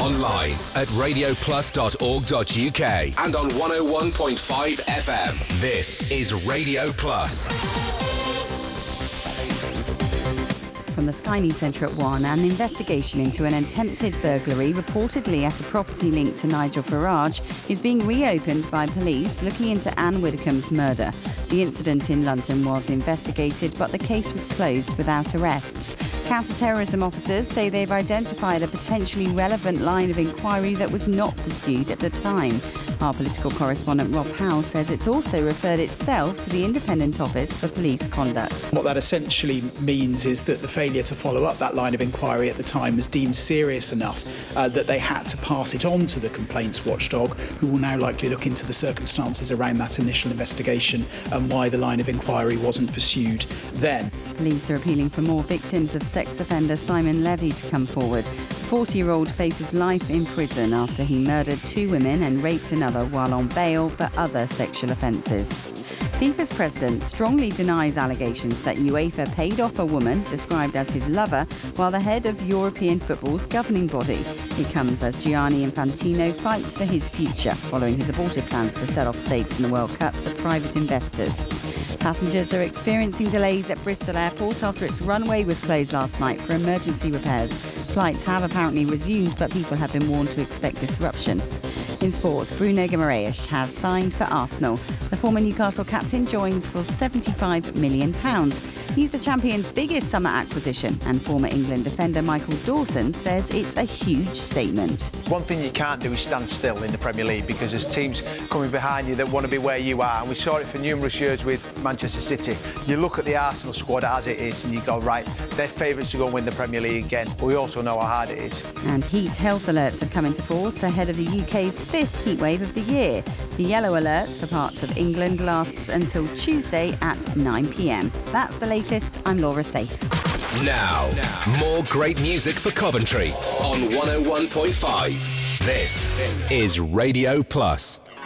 online at radioplus.org.uk and on 101.5 FM. This is Radio Plus. From the Sky News Centre at 1, an investigation into an attempted burglary reportedly at a property linked to Nigel Farage is being reopened by police looking into Anne Widdecombe's murder. The incident in London was investigated, but the case was closed without arrests. Counter-terrorism officers say they've identified a potentially relevant line of inquiry that was not pursued at the time. Our political correspondent Rob Howe says it's also referred itself to the Independent Office for Police Conduct. What that essentially means is that the failure to follow up that line of inquiry at the time was deemed serious enough that they had to pass it on to the complaints watchdog, who will now likely look into the circumstances around that initial investigation and why the line of inquiry wasn't pursued then. Police are appealing for more victims of sex offender Simon Levy to come forward. The 40-year-old faces life in prison after he murdered 2 women and raped another while on bail for other sexual offences. FIFA's president strongly denies allegations that UEFA paid off a woman described as his lover while the head of European football's governing body. It comes as Gianni Infantino fights for his future following his aborted plans to sell off stakes in the World Cup to private investors. Passengers are experiencing delays at Bristol Airport after its runway was closed last night for emergency repairs. Flights have apparently resumed, but people have been warned to expect disruption. In sports, Bruno Guimaraes has signed for Arsenal. The former Newcastle captain joins for £75 million. He's the champion's biggest summer acquisition, and former England defender Michael Dawson says it's a huge statement. One thing you can't do is stand still in the Premier League because there's teams coming behind you that want to be where you are, and we saw it for numerous years with Manchester City. You look at the Arsenal squad as it is and you go, right, they're favourites to go and win the Premier League again, but we also know how hard it is. And heat health alerts have come into force ahead of the UK's 5th heatwave of the year. The yellow alert for parts of England lasts until Tuesday at 9 p.m. That's the latest. I'm Laura Safe. Now, more great music for Coventry on 101.5. This is Radio Plus.